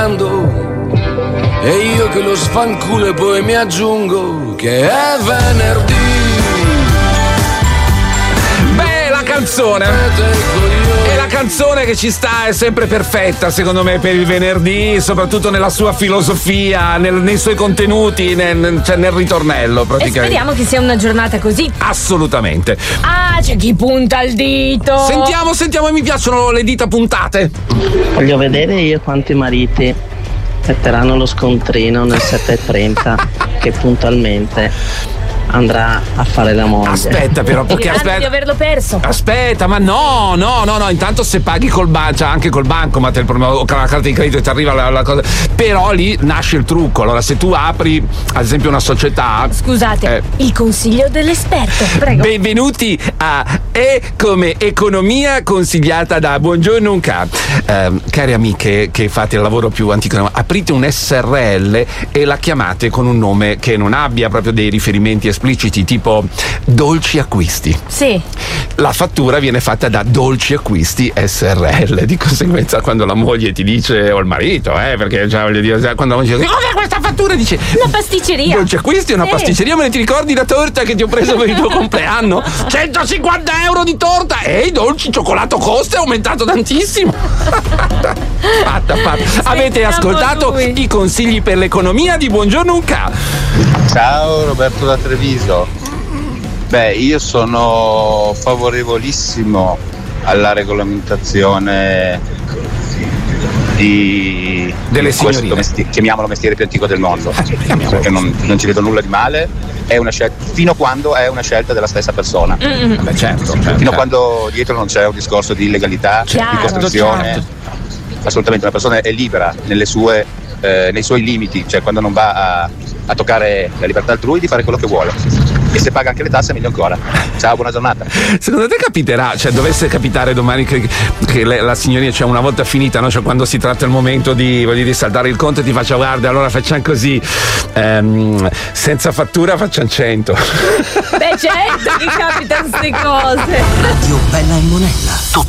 E io che lo sfanculo e poi mi aggiungo che è venerdì. Beh, la canzone è la canzone che ci sta, è sempre perfetta secondo me per il venerdì, soprattutto nella sua filosofia, nei suoi contenuti, cioè nel ritornello praticamente. E speriamo che sia una giornata così. Assolutamente. Ah, c'è chi punta il dito. Sentiamo, mi piacciono le dita puntate. Voglio vedere io quanti mariti metteranno lo scontrino nel 7:30 che puntualmente andrà a fare la moglie. Aspetta però, perché aspetta di averlo perso. Aspetta, ma no, intanto se paghi col banco, cioè anche col banco, ma te il problema, con la carta di credito e ti arriva la cosa. Però lì nasce il trucco. Allora, se tu apri ad esempio una società. Scusate, il consiglio dell'esperto, prego. Benvenuti a E come economia consigliata da Buongiorno Unca. Cari amiche che fate il lavoro più antico, aprite un SRL e la chiamate con un nome che non abbia proprio dei riferimenti espliciti, tipo Dolci Acquisti. Sì. La fattura viene fatta da Dolci Acquisti SRL. Di conseguenza, quando la moglie ti dice, o il marito, perché già voglio dire, quando la moglie dice cos'è questa fattura, dice una pasticceria. Dolci Acquisti è una pasticceria, ma ne ti ricordi la torta che ti ho preso per il tuo compleanno? 150 euro di torta e i dolci cioccolato Costa è aumentato tantissimo. Fatta. Avete ascoltato i consigli per l'economia di Buongiorno Unca. Ciao, Roberto da Treviso. Beh, io sono favorevolissimo alla regolamentazione delle signorine. Chiamiamolo mestiere più antico del mondo, perché non ci vedo nulla di male. È una scelta, fino a quando è una scelta della stessa persona. Beh, certo. Fino a quando dietro non c'è un discorso di illegalità, di costrizione. Certo. Assolutamente, una persona è libera nei suoi limiti, cioè quando non va a toccare la libertà altrui di fare quello che vuole, e se paga anche le tasse meglio ancora. Ciao, buona giornata. Secondo te capiterà, cioè dovesse capitare domani che la signorina, cioè una volta finita, no? Cioè quando si tratta il momento di saldare il conto, ti faccia guarda, allora facciamo così, senza fattura facciamo 100. Beh, certo che capitano queste cose. Radio Bella e Monella,